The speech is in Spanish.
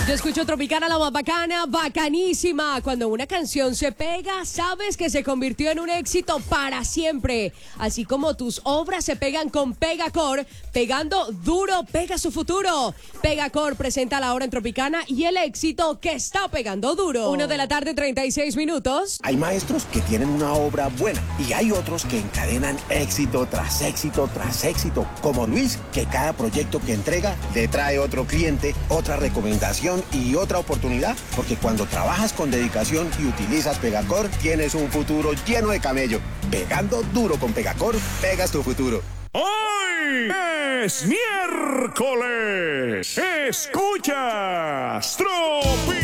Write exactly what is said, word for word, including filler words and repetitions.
Yo escucho Tropicana, la más bacana, bacanísima. Cuando una canción se pega, sabes que se convirtió en un éxito para siempre. Así como tus obras se pegan con Pegacor, pegando duro pega su futuro. Pegacor presenta la hora en Tropicana y el éxito que está pegando duro. Una de la tarde, treinta y seis minutos. Hay maestros que tienen una obra buena y hay otros que encadenan éxito tras éxito tras éxito, como Luis, que cada proyecto que entrega le trae otro cliente, otra recomendación y otra oportunidad, porque cuando trabajas con dedicación y utilizas Pegacor, tienes un futuro lleno de camello. Pegando duro con Pegacor, pegas tu futuro. Hoy es miércoles. Escuchas Tropi.